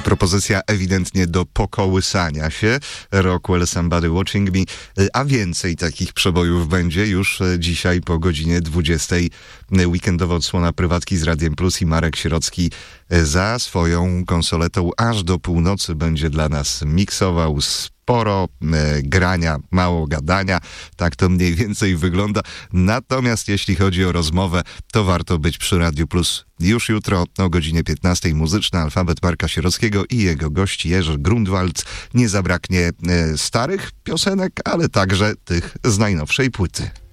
Propozycja ewidentnie do pokołysania się. Rockwell, Somebody Watching Me. A więcej takich przebojów będzie już dzisiaj po godzinie 20. Weekendowa odsłona prywatki z Radiem Plus i Marek Sierocki za swoją konsoletą aż do północy będzie dla nas miksował. Sporo grania, mało gadania. Tak to mniej więcej wygląda. Natomiast jeśli chodzi o rozmowę, to warto być przy Radiu Plus już jutro o godzinie 15. Muzyczny alfabet Marka Sierockiego i jego gości Jerzy Grunwald. Nie zabraknie starych piosenek, ale także tych z najnowszej płyty.